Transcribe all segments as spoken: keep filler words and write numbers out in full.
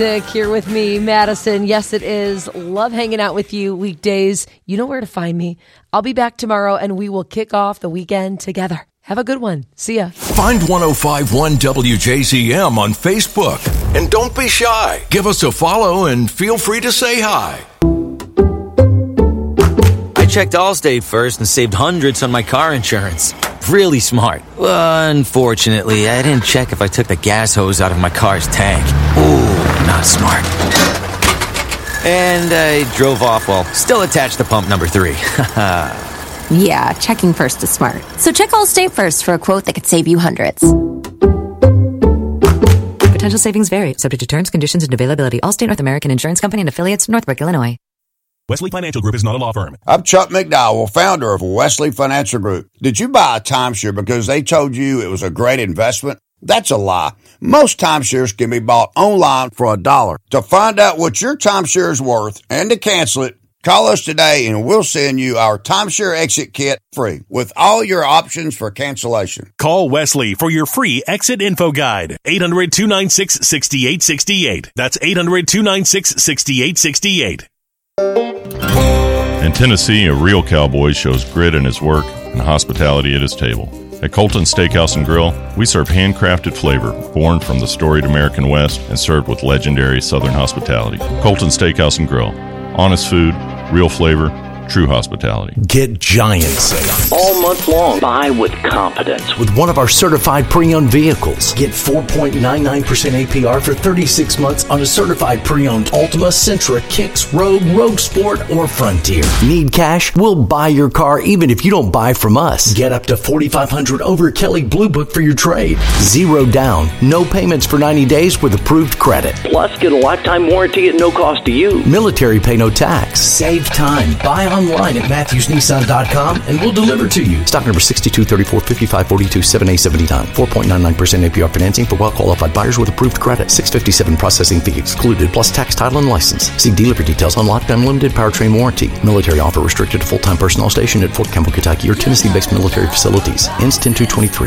Nick here with me, Madison. Yes, it is. Love hanging out with you weekdays. You know where to find me. I'll be back tomorrow, and we will kick off the weekend together. Have a good one. See ya. Find one oh five point one W J Z M on Facebook. And don't be shy. Give us a follow and feel free to say hi. I checked Allstate first and saved hundreds on my car insurance. Really smart. Unfortunately, I didn't check if I took the gas hose out of my car's tank. Ooh, not smart. And I drove off while still attached to pump number three. Yeah, checking first is smart. So check Allstate first for a quote that could save you hundreds. Potential savings vary, subject to terms, conditions, and availability. Allstate North American Insurance Company and affiliates, Northbrook, Illinois. Wesley Financial Group is not a law firm. I'm Chuck McDowell, founder of Wesley Financial Group. Did you buy a timeshare because they told you it was a great investment? That's a lie. Most timeshares can be bought online for a dollar. To find out what your timeshare is worth and to cancel it, call us today and we'll send you our timeshare exit kit free with all your options for cancellation. Call Wesley for your free exit info guide. eight hundred, two nine six, six eight six eight. That's eight hundred, two nine six, six eight six eight. In Tennessee, a real cowboy shows grit in his work and hospitality at his table. At Colton Steakhouse and Grill, we serve handcrafted flavor born from the storied American West and served with legendary Southern hospitality. Colton Steakhouse and Grill. Honest food, real flavor, true hospitality. Get giant sales all month long. Buy with confidence with one of our certified pre-owned vehicles. Get four point nine nine percent A P R for thirty-six months on a certified pre-owned Altima, Sentra, Kicks, Rogue, Rogue Sport, or Frontier. Need cash? We'll buy your car even if you don't buy from us. Get up to forty-five hundred dollars over Kelly Blue Book for your trade. Zero down, no payments for ninety days with approved credit. Plus, get a lifetime warranty at no cost to you. Military pay no tax. Save time. Buy online at Matthews Nissan dot com and we'll deliver to you. Stock number sixty-two thirty-four fifty-five forty-two seven A seventy-nine. four point nine nine percent A P R financing for well-qualified buyers with approved credit. six hundred fifty-seven processing fee excluded, plus tax, title, and license. See dealer for details on lifetime limited powertrain warranty. Military offer restricted to full-time personnel stationed at Fort Campbell, Kentucky or Tennessee-based military facilities. Ends ten two twenty-three.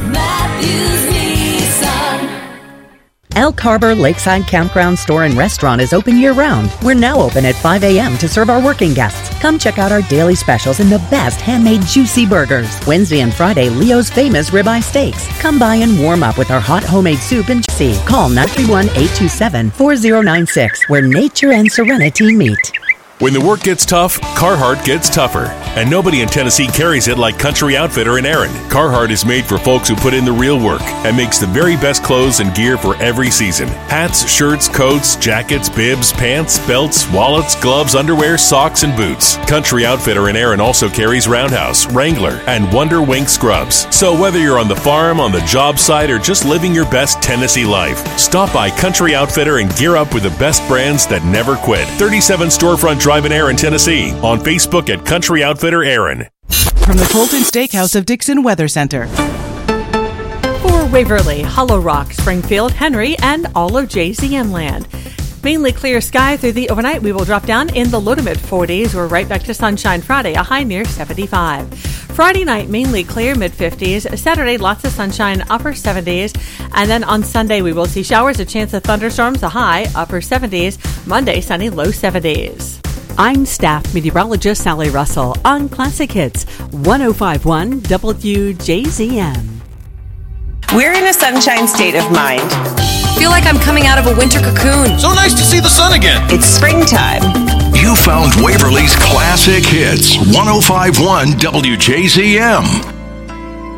Elk Harbor Lakeside Campground Store and Restaurant is open year-round. We're now open at five a.m. to serve our working guests. Come check out our daily specials and the best handmade juicy burgers. Wednesday and Friday, Leo's famous ribeye steaks. Come by and warm up with our hot homemade soup and juicy. Call nine three one, eight two seven, four zero nine six, where nature and serenity meet. When the work gets tough, Carhartt gets tougher. And nobody in Tennessee carries it like Country Outfitter and Aaron. Carhartt is made for folks who put in the real work and makes the very best clothes and gear for every season. Hats, shirts, coats, jackets, bibs, pants, belts, wallets, gloves, underwear, socks, and boots. Country Outfitter and Aaron also carries Roundhouse, Wrangler, and Wonder Wink scrubs. So whether you're on the farm, on the job site, or just living your best Tennessee life, stop by Country Outfitter and gear up with the best brands that never quit. thirty-seven Storefront Drive in Aaron, Tennessee. On Facebook at Country Outfitter Aaron. From the Colton Steakhouse of Dixon Weather Center. For Waverly, Hollow Rock, Springfield, Henry, and all of J Z M land. Mainly clear sky through the overnight. We will drop down in the low to mid forties. We're right back to sunshine Friday, a high near seventy-five. Friday night, mainly clear, mid fifties. Saturday, lots of sunshine, upper seventies. And then on Sunday, we will see showers, a chance of thunderstorms, a high, upper seventies. Monday, sunny, low seventies. I'm staff meteorologist Sally Russell on Classic Hits, one oh five point one W J Z M. We're in a sunshine state of mind. Feel like I'm coming out of a winter cocoon. So nice to see the sun again. It's springtime. You found Waverly's Classic Hits, one oh five point one W J Z M.